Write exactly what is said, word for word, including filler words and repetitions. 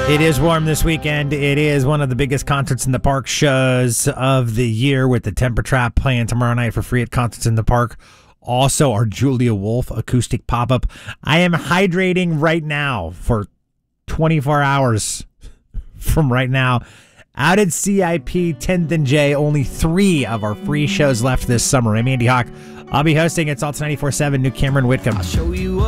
It is warm this weekend. It is one of the biggest Concerts in the Park shows of the year, with the Temper Trap playing tomorrow night for free at Concerts in the Park. Also, our Julia Wolf acoustic pop-up. I am hydrating right now for twenty-four hours from right now. Out at C I P, tenth and J, only three of our free shows left this summer. I'm Andy Hawk. I'll be hosting. It's Alta ninety-four seven, New Cameron, Whitcomb. I'll show you